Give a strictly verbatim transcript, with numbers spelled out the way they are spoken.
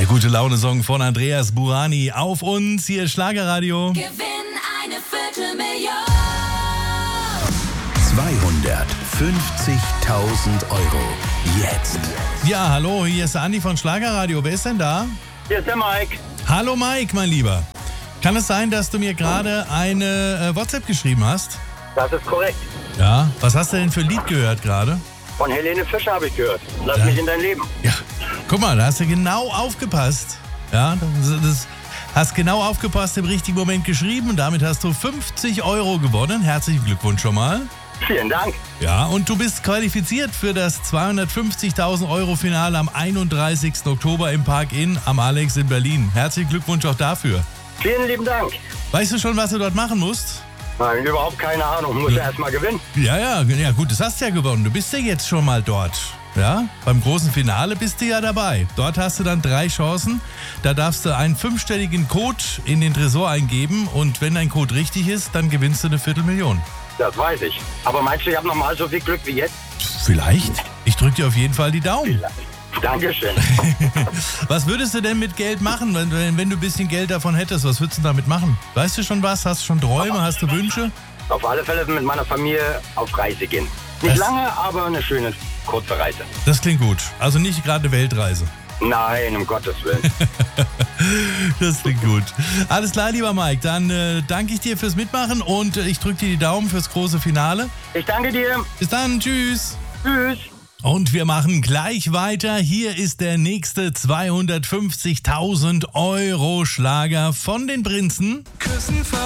Der gute Laune-Song von Andreas Burani auf uns. Hier ist Schlagerradio. Gewinn eine Viertelmillion. zweihundertfünfzigtausend Euro. Jetzt. Ja, hallo, hier ist der Andi von Schlagerradio. Wer ist denn da? Hier ist der Mike. Hallo Mike, mein Lieber. Kann es sein, dass du mir gerade eine äh, WhatsApp geschrieben hast? Das ist korrekt. Ja. Was hast du denn für ein Lied gehört gerade? Von Helene Fischer habe ich gehört. Lass Ja. mich in dein Leben. Ja. Guck mal, da hast du genau aufgepasst. Ja, das, das hast genau aufgepasst, im richtigen Moment geschrieben und damit hast du fünfzig Euro gewonnen. Herzlichen Glückwunsch schon mal. Vielen Dank. Ja, und du bist qualifiziert für das zweihundertfünfzigtausend Euro Finale am einunddreißigsten Oktober im Park Inn am Alex in Berlin. Herzlichen Glückwunsch auch dafür. Vielen lieben Dank. Weißt du schon, was du dort machen musst? Nein, überhaupt keine Ahnung. Muss ja erst mal gewinnen. Ja, ja, ja, gut, das hast du ja gewonnen. Du bist ja jetzt schon mal dort. Ja, beim großen Finale bist du ja dabei. Dort hast du dann drei Chancen. Da darfst du einen fünfstelligen Code in den Tresor eingeben und wenn dein Code richtig ist, dann gewinnst du eine Viertelmillion. Das weiß ich. Aber meinst du, ich habe noch mal so viel Glück wie jetzt? Vielleicht. Ich drück dir auf jeden Fall die Daumen. Dankeschön. Was würdest du denn mit Geld machen, wenn, wenn, wenn du ein bisschen Geld davon hättest? Was würdest du damit machen? Weißt du schon was? Hast du schon Träume? Hast du Wünsche? Auf alle Fälle mit meiner Familie auf Reise gehen. Nicht Das- lange, aber eine schöne, kurze Reise. Das klingt gut. Also nicht gerade eine Weltreise. Nein, um Gottes Willen. Das klingt gut. Alles klar, lieber Mike. Dann äh, danke ich dir fürs Mitmachen und äh, ich drücke dir die Daumen fürs große Finale. Ich danke dir. Bis dann. Tschüss. Tschüss. Und wir machen gleich weiter. Hier ist der nächste zweihundertfünfzigtausend Euro Schlager von den Prinzen.